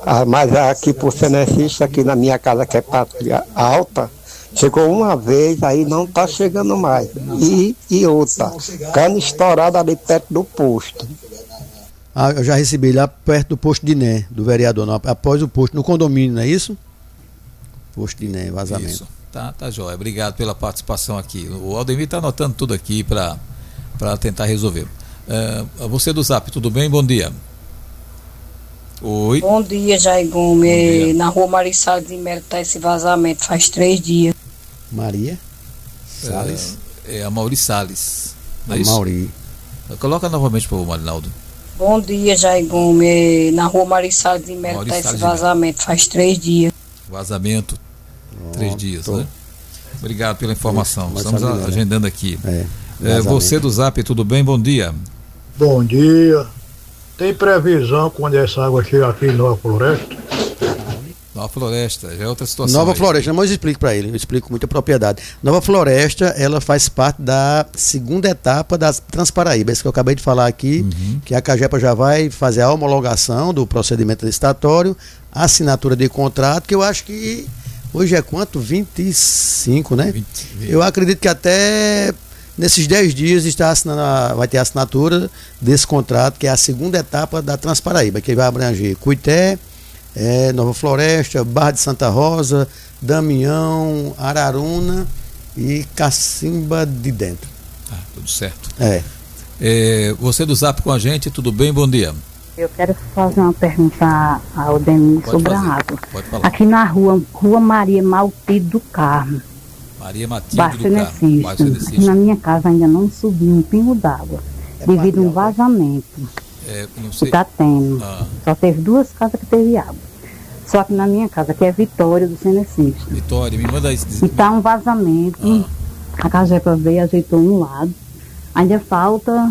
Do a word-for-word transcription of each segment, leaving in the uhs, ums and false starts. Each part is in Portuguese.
Ah, mas aqui por Senecista, aqui na minha casa, que é Pátria Alta, chegou uma vez, aí não está chegando mais. E, e outra, cana estourada ali perto do posto. Ah, eu já recebi lá perto do posto de Né, do vereador, não, após o posto, no condomínio, não é isso? Posto de Né, vazamento. Isso, tá, tá jóia. Obrigado pela participação aqui. O Aldemir está anotando tudo aqui para tentar resolver. Uh, você do Zap, tudo bem? Bom dia. Oi. Bom dia, Jair Gomes. Na rua Marissal de Melo está esse vazamento, faz três dias. Maria Salles? É, é a Mauri Salles. Não é a isso? Mauri. Coloca novamente para o Marinaldo. Bom dia, Jair Gomes. Na rua Marissal de Melo está esse vazamento, faz três dias. Vazamento, oh, três dias, tô. né? Obrigado pela informação. Mas Estamos sabe, agendando aqui. É, é, você do Zap, tudo bem? Bom dia. Bom dia. Tem previsão quando essa água chega aqui em Nova Floresta? Nova Floresta, já é outra situação. Nova aí. Floresta, mas eu explico para ele, eu explico com muita propriedade. Nova Floresta, ela faz parte da segunda etapa da Transparaíba, isso que eu acabei de falar aqui, uhum. que a Cagepa já vai fazer a homologação do procedimento licitatório, assinatura de contrato, que eu acho que hoje é quanto? vinte e cinco, né? vinte, vinte. Eu acredito que até nesses dez dias está assinando, vai ter a assinatura desse contrato, que é a segunda etapa da Transparaíba, que vai abranger Cuité, É, Nova Floresta, Barra de Santa Rosa, Damião, Araruna e Cacimba de Dentro. Ah, tudo certo. É. É, você do Zap com a gente, tudo bem? Bom dia. Eu quero fazer uma pergunta ao Demir sobre fazer. a água. Pode falar. Aqui na rua, rua Maria Maltido do Carmo. Maria Matilde do Carmo. Aqui na minha casa ainda não subiu um pingo d'água, é devido a um vazamento. É, não sei. Está tendo. Ah. Só teve duas casas que teve água. Só que na minha casa, que é Vitória do Senecista. Vitória, me manda isso. E está um vazamento. Ah. A Cagepa veio, ajeitou um lado. Ainda falta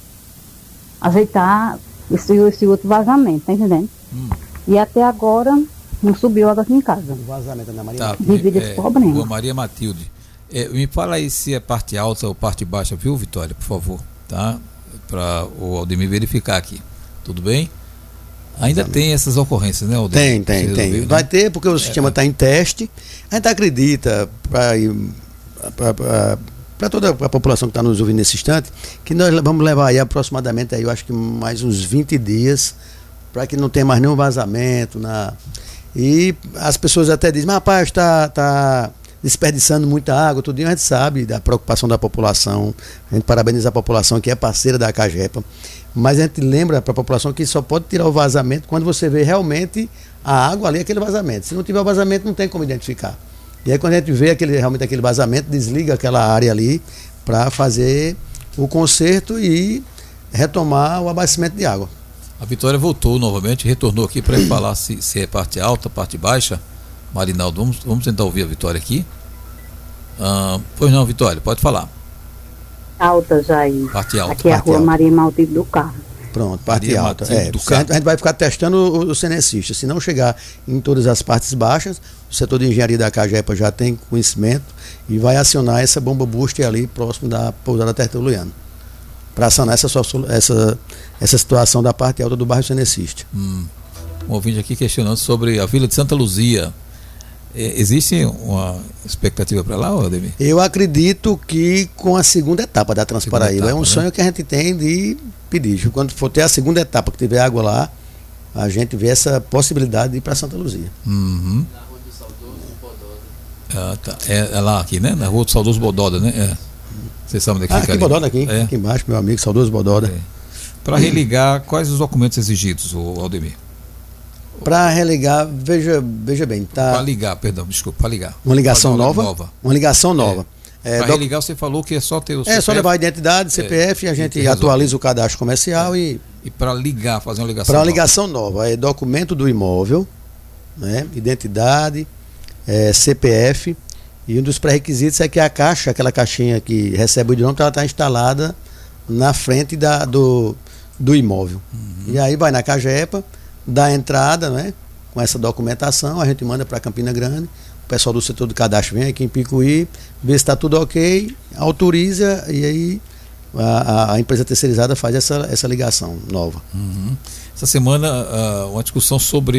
ajeitar esse, esse outro vazamento, tá entendendo? Hum. E até agora não subiu água aqui em casa. O vazamento da Maria tá, devido a esse problema. Rua Maria Matilde. É, me fala aí se é parte alta ou parte baixa, viu, Vitória, por favor, tá? Para o Aldemir verificar aqui. Tudo bem? Ainda Exatamente. Tem essas ocorrências, né, Aldemir? Tem, tem, tem. Resolver, Vai né? ter, porque o é, sistema está é. em teste. A gente acredita, para toda a população que está nos ouvindo nesse instante, que nós vamos levar aí aproximadamente, aí, eu acho que mais uns vinte dias, para que não tenha mais nenhum vazamento. Na... E as pessoas até dizem, mas rapaz, está... Tá... desperdiçando muita água, tudo isso a gente sabe da preocupação da população, a gente parabeniza a população que é parceira da Cagepa, mas a gente lembra para a população que só pode tirar o vazamento quando você vê realmente a água ali, aquele vazamento. Se não tiver o vazamento, não tem como identificar. E aí quando a gente vê aquele, realmente aquele vazamento, desliga aquela área ali para fazer o conserto e retomar o abastecimento de água. A Vitória voltou novamente, retornou aqui para falar se, se é parte alta, parte baixa. Marinaldo, vamos, vamos tentar ouvir a Vitória aqui. Ah, pois não, Vitória, pode falar. Alta, Jair. Parte alta. Aqui é a rua alta. Maria Maltido do Carmo. Pronto, parte Maria alta. É, do a, gente, a gente vai ficar testando o, o Senecista. Se não chegar em todas as partes baixas, o setor de engenharia da Cagepa já tem conhecimento e vai acionar essa bomba booster ali próximo da pousada Tertuliano, para sanar essa, essa, essa situação da parte alta do bairro Senecista. Hum. Um ouvinte aqui questionando sobre a Vila de Santa Luzia. Existe uma expectativa para lá, Aldemir? Eu acredito que com a segunda etapa da Transparaíba. Etapa, é um né? sonho que a gente tem de pedir. Quando for ter a segunda etapa, que tiver água lá, a gente vê essa possibilidade de ir para Santa Luzia. Uhum. Na Rua do Saudoso Bododa. Ah, tá. é, é lá aqui, né? Na Rua do Saudoso Bododa, né? É. Vocês sabem daqui? Ah, aqui ali. Bododa, aqui. É. Aqui embaixo, meu amigo, Saudoso Bododa. É. Para religar, quais os documentos exigidos, Aldemir? Para religar, veja, veja bem, tá. Para ligar, perdão, desculpa, para ligar. Uma ligação uma nova, nova. Uma ligação nova. É. É, para doc... religar, você falou que é só ter o C P F. É só levar a identidade, C P F, é, e a gente atualiza o cadastro comercial é. e. E para ligar, fazer uma ligação Para uma nova. ligação nova, é documento do imóvel, né, identidade, é, C P F, e um dos pré-requisitos é que a caixa, aquela caixinha que recebe o hidrômetro, ela está instalada na frente da, do, do imóvel. Uhum. E aí vai na Cagepa, dá a entrada, né, com essa documentação, a gente manda para Campina Grande, o pessoal do setor do cadastro vem aqui em Picuí, vê se está tudo ok, autoriza e aí a, a empresa terceirizada faz essa, essa ligação nova. Uhum. Essa semana, uh, uma discussão sobre